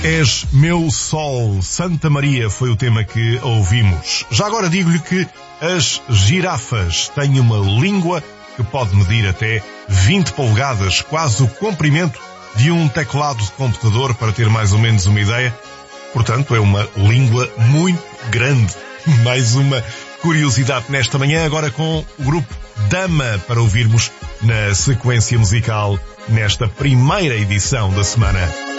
És meu sol, Santa Maria foi o tema que ouvimos. Já agora digo-lhe que as girafas têm uma língua que pode medir até 20 polegadas, quase o comprimento de um teclado de computador, para ter mais ou menos uma ideia. Portanto, é uma língua muito grande. Mais uma curiosidade nesta manhã, agora com o grupo Dama, para ouvirmos na sequência musical nesta primeira edição da semana.